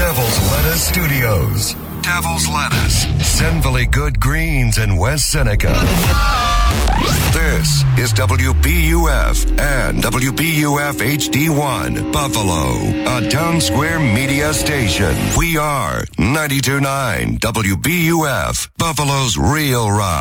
Devil's Lettuce Studios. Devil's Lettuce, sinfully good greens in West Seneca. This is WBUF and WBUF HD1, Buffalo, a Town Square media station. We are 92.9 WBUF, Buffalo's Real Rock.